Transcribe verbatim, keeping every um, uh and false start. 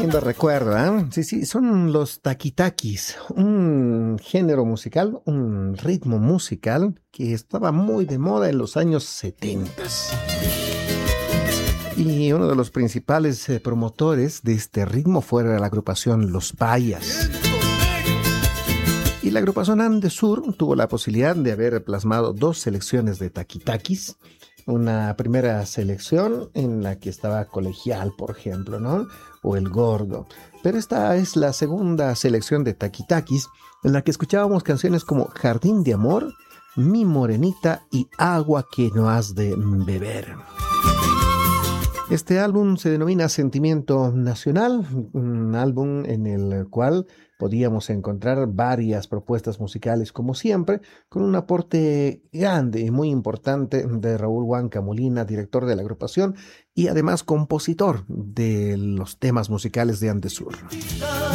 Lindo recuerdo, ¿eh? Sí, sí, son los taquitakis, un género musical, un ritmo musical que estaba muy de moda en los años setenta. Y uno de los principales eh, promotores de este ritmo fue la agrupación Los Payas. Y la agrupación Andesur tuvo la posibilidad de haber plasmado dos selecciones de taquitakis. Una primera selección en la que estaba Colegial, por ejemplo, ¿no? O El Gordo. Pero esta es la segunda selección de taquitakis en la que escuchábamos canciones como Jardín de Amor, Mi Morenita y Agua que no has de beber. Este álbum se denomina Sentimiento Nacional, un álbum en el cual podíamos encontrar varias propuestas musicales, como siempre, con un aporte grande y muy importante de Raúl Huanca Molina, director de la agrupación y además compositor de los temas musicales de Andesur.